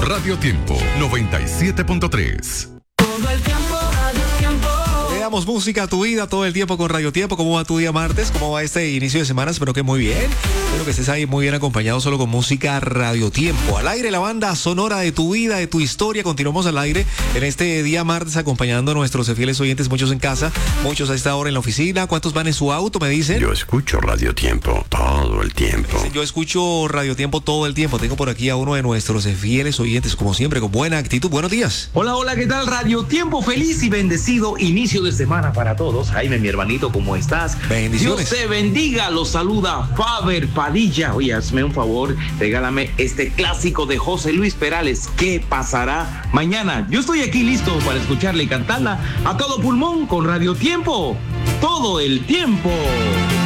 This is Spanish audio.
Radio Tiempo 97.3. Todo el tiempo, Radio Tiempo. Le damos música a tu vida todo el tiempo con Radio Tiempo. ¿Cómo va tu día martes? ¿Cómo va este inicio de semana? Espero que muy bien. Espero que estés ahí muy bien acompañado solo con música Radio Tiempo. Al aire la banda sonora de tu vida, de tu historia. Continuamos al aire en este día martes acompañando a nuestros fieles oyentes, muchos en casa, muchos a esta hora en la oficina. ¿Cuántos van en su auto? Me dicen. Yo escucho Radio Tiempo todo el tiempo. Yo escucho Radio Tiempo todo el tiempo. Tengo por aquí a uno de nuestros fieles oyentes, como siempre, con buena actitud. Buenos días. Hola, hola, ¿qué tal? Radio Tiempo, feliz y bendecido inicio de semana para todos. Jaime, mi hermanito, ¿cómo estás? Bendiciones. Dios te bendiga, los saluda Faber Padilla. Oye, hazme un favor, regálame este clásico de José Luis Perales. ¿Qué pasará mañana? Yo estoy aquí listo para escucharle y cantarla a todo pulmón con Radio Tiempo, todo el tiempo.